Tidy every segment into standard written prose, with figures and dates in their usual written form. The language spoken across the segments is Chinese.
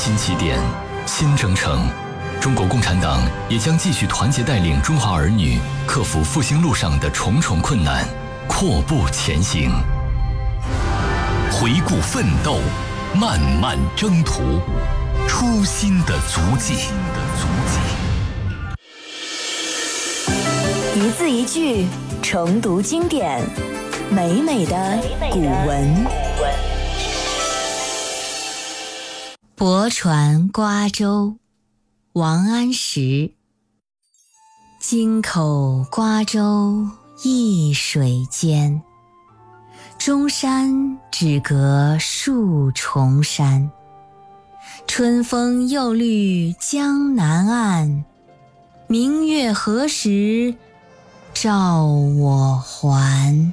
新起点，新征程。中国共产党也将继续团结带领中华儿女克服复兴路上的重重困难，阔步前行。回顾奋斗，漫漫征途，初心的足迹。 一字一句，重读经典，美美的古文。泊船瓜洲，王安石。京口瓜洲一水间，中山只隔数重山。春风又绿江南岸，明月何时照我还。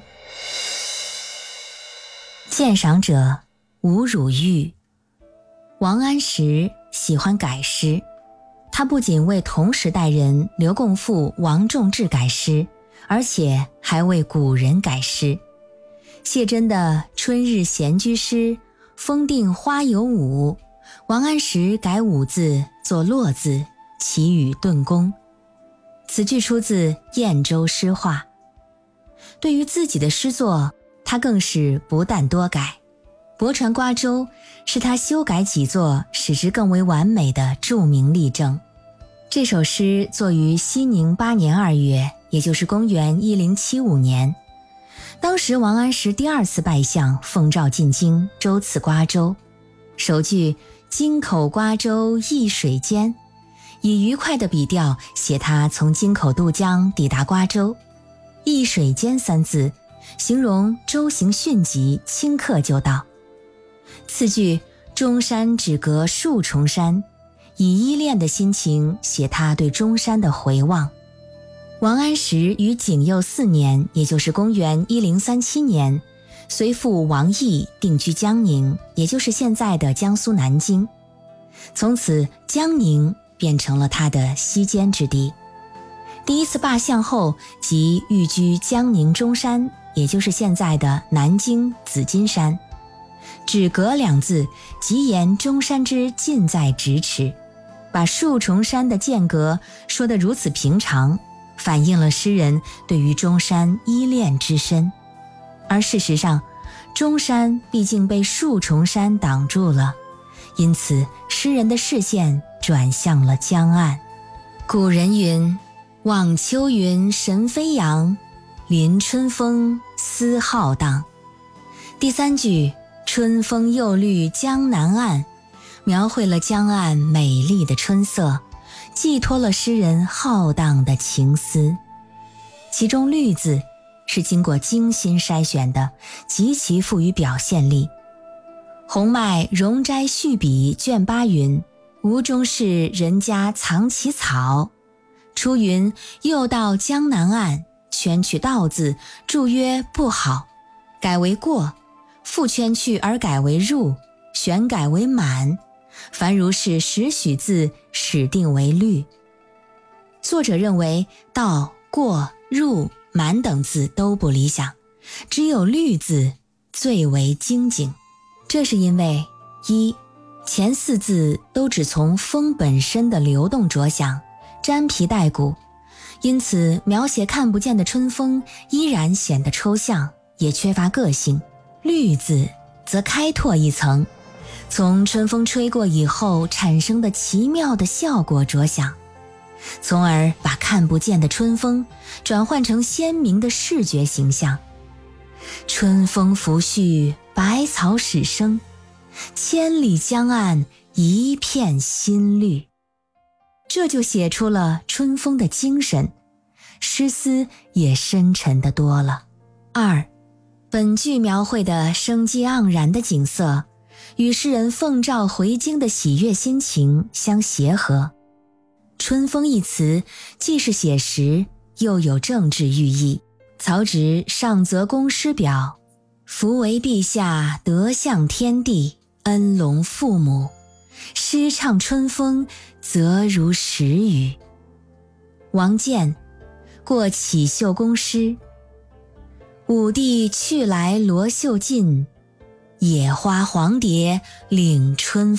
鉴赏者吴汝玉。王安石喜欢改诗，他不仅为同时代人刘共父、王仲志改诗，而且还为古人改诗。谢真的《春日闲居诗》封定花有五，王安石改五字作落字，奇语顿工。此句出自兖州诗话。对于自己的诗作，他更是不但多改，泊船瓜洲是他修改几作使之更为完美的著名例证。这首诗作于熙宁8年2月，也就是公元1075年。当时王安石第二次拜相，奉诏进京，周次瓜州。首句京口瓜洲一水间，以愉快的笔调写他从京口渡江抵达瓜州。一水间三字形容舟行迅疾，顷刻就到。次句中山只隔数重山，以依恋的心情写他对中山的回望。王安石于景佑4年，也就是公元1037年，随父王毅定居江宁，也就是现在的江苏南京。从此江宁变成了他的西间之地。第一次罢相后，即寓居江宁中山，也就是现在的南京紫金山。只隔两字，即言中山之近在咫尺，把数重山的间隔说得如此平常，反映了诗人对于中山依恋之深。而事实上，中山毕竟被数重山挡住了，因此诗人的视线转向了江岸。古人云：望秋云神飞扬，临春风思浩荡。第三句春风又绿江南岸，描绘了江岸美丽的春色，寄托了诗人浩荡的情思。其中绿字是经过精心筛选的，极其富于表现力。洪迈《容斋续笔》卷8云：吴中士人家藏其草。初云又到江南岸，圈取道字，注曰不好，改为过，复圈去而改为入，选改为满，凡如是10许字，始定为律。作者认为道、过、入、满等字都不理想，只有律字最为精警。这是因为一，前4字都只从风本身的流动着想，沾皮带骨，因此描写看不见的春风依然显得抽象，也缺乏个性。律字则开拓一层，从春风吹过以后产生的奇妙的效果着想，从而把看不见的春风转换成鲜明的视觉形象。春风拂絮，百草始生，千里江岸一片新绿。这就写出了春风的精神，诗思也深沉得多了。二，本句描绘的生机盎然的景色，与诗人奉诏回京的喜悦心情相协和。春风一词既是写实，又有政治寓意。曹植上泽公诗表：夫为陛下德相天地，恩隆父母，诗唱春风，则如时雨。王建过启秀公诗：武帝去来罗袖尽，野花黄蝶领春